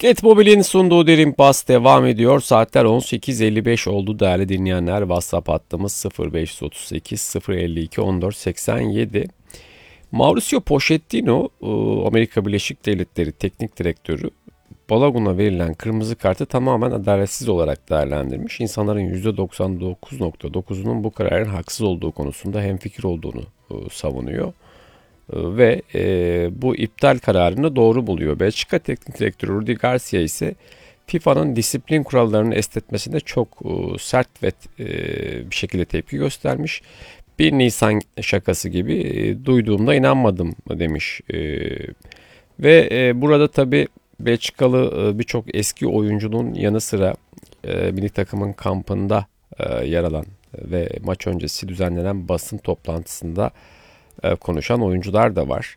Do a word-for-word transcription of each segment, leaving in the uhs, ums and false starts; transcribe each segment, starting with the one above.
Getmobil'in sunduğu Derin Bas devam ediyor. Saatler on sekiz elli beş oldu değerli dinleyenler. WhatsApp hattımız sıfır beş otuz sekiz sıfır elli iki on dört seksen yedi. Mauricio Pochettino, Amerika Birleşik Devletleri Teknik Direktörü, Balogun'a verilen kırmızı kartı tamamen adaletsiz olarak değerlendirmiş. İnsanların yüzde doksan dokuz nokta dokuzunun bu kararın haksız olduğu konusunda hemfikir olduğunu savunuyor. Ve e, bu iptal kararını doğru buluyor. Belçika Teknik Direktörü Rudi Garcia ise FIFA'nın disiplin kurallarını esnetmesine çok e, sert ve e, bir şekilde tepki göstermiş. bir Nisan şakası gibi e, duyduğumda inanmadım demiş. E, ve e, burada tabii Belçikalı e, birçok eski oyuncunun yanı sıra e, milli takımın kampında e, yer alan ve maç öncesi düzenlenen basın toplantısında konuşan oyuncular da var.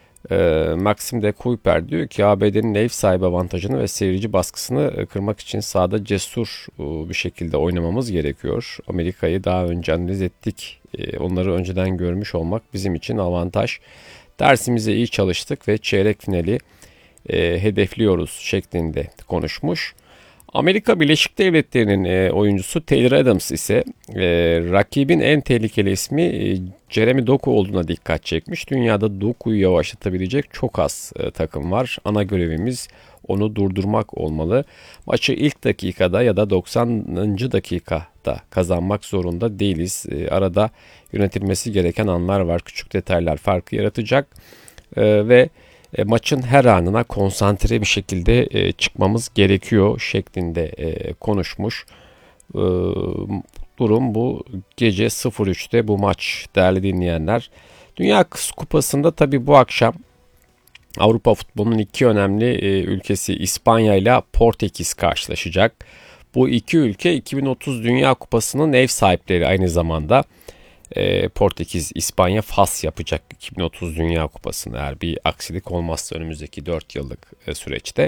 Maxim de Kuyper diyor ki A B D'nin ev sahibi avantajını ve seyirci baskısını kırmak için sahada cesur bir şekilde oynamamız gerekiyor. Amerika'yı daha önce analiz ettik. Onları önceden görmüş olmak bizim için avantaj. Dersimize iyi çalıştık ve çeyrek finali hedefliyoruz şeklinde konuşmuş. Amerika Birleşik Devletleri'nin e, oyuncusu Taylor Adams ise e, rakibin en tehlikeli ismi e, Jeremy Doku olduğuna dikkat çekmiş. Dünyada Doku'yu yavaşlatabilecek çok az e, takım var. Ana görevimiz onu durdurmak olmalı. Maçı ilk dakikada ya da doksanıncı dakikada kazanmak zorunda değiliz. E, arada yönetilmesi gereken anlar var. Küçük detaylar farkı yaratacak e, ve E, maçın her anına konsantre bir şekilde e, çıkmamız gerekiyor şeklinde e, konuşmuş. E, durum bu. Gece sıfır üçte bu maç değerli dinleyenler. Dünya Kupası'nda tabi bu akşam Avrupa futbolunun iki önemli e, ülkesi İspanya ile Portekiz karşılaşacak. Bu iki ülke iki bin otuz Dünya Kupası'nın ev sahipleri aynı zamanda. E, Portekiz, İspanya, Fas yapacak iki bin otuz Dünya Kupası'nı eğer bir aksilik olmazsa önümüzdeki dört yıllık e, süreçte.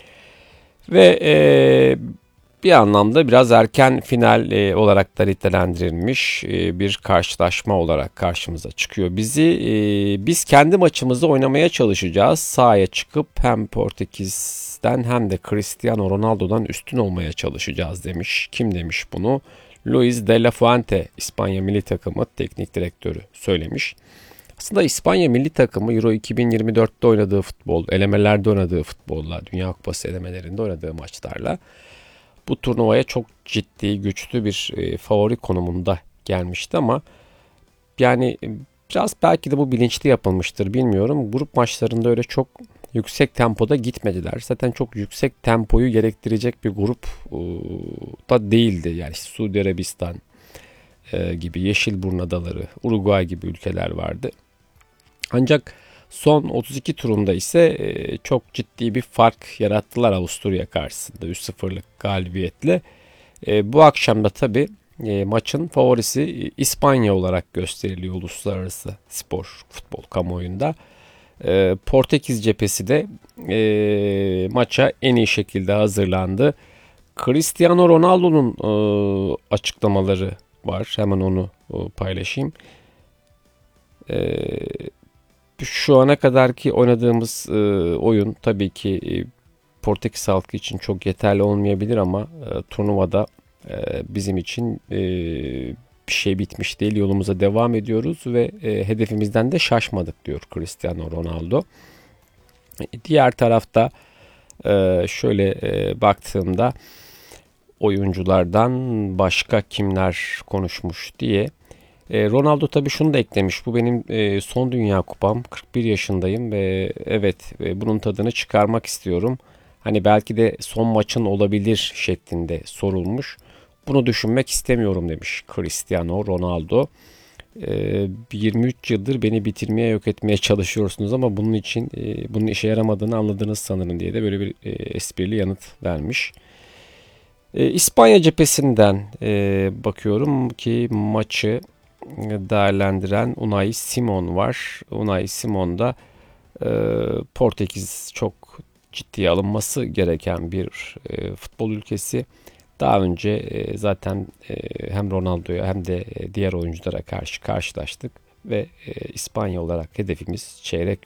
Ve e, bir anlamda biraz erken final e, olarak da nitelendirilmiş e, bir karşılaşma olarak karşımıza çıkıyor. Bizi e, biz kendi maçımızı oynamaya çalışacağız. Sahaya çıkıp hem Portekiz'den hem de Cristiano Ronaldo'dan üstün olmaya çalışacağız demiş. Kim demiş bunu? Luis de la Fuente, İspanya milli takımı teknik direktörü söylemiş. Aslında İspanya milli takımı Euro iki bin yirmi dörtte oynadığı futbol, elemelerde oynadığı futbolla, Dünya Kupası elemelerinde oynadığı maçlarla bu turnuvaya çok ciddi, güçlü bir e, favori konumunda gelmişti ama yani biraz belki de bu bilinçli yapılmıştır bilmiyorum. Grup maçlarında öyle çok yüksek tempoda gitmediler. Zaten çok yüksek tempoyu gerektirecek bir grup da değildi. Yani işte Suudi Arabistan gibi, Yeşilburun Adaları, Uruguay gibi ülkeler vardı. Ancak son otuz iki turunda ise çok ciddi bir fark yarattılar Avusturya karşısında üç sıfırlık galibiyetle. Bu akşam da tabii maçın favorisi İspanya olarak gösteriliyor uluslararası spor, futbol kamuoyunda. Portekiz cephesi de e, maça en iyi şekilde hazırlandı. Cristiano Ronaldo'nun e, açıklamaları var. Hemen onu e, paylaşayım. E, şu ana kadarki oynadığımız e, oyun tabii ki e, Portekiz halkı için çok yeterli olmayabilir ama e, turnuvada e, bizim için e, bir şey bitmiş değil. Yolumuza devam ediyoruz ve e, hedefimizden de şaşmadık diyor Cristiano Ronaldo. Diğer tarafta e, şöyle e, baktığımda oyunculardan başka kimler konuşmuş diye. E, Ronaldo tabii şunu da eklemiş. Bu benim e, son Dünya Kupam. kırk bir yaşındayım ve evet e, bunun tadını çıkarmak istiyorum. Hani belki de son maçın olabilir şeklinde sorulmuş. Bunu düşünmek istemiyorum demiş Cristiano Ronaldo. Ee, yirmi üç yıldır beni bitirmeye, yok etmeye çalışıyorsunuz ama bunun için e, bunun işe yaramadığını anladınız sanırım diye de böyle bir e, esprili yanıt vermiş. E, İspanya cephesinden e, bakıyorum ki maçı değerlendiren Unai Simon var. Unai Simon da e, Portekiz çok ciddiye alınması gereken bir e, futbol ülkesi. Daha önce e, zaten e, hem Ronaldo'ya hem de e, diğer oyunculara karşı karşılaştık ve e, İspanya olarak hedefimiz çeyrek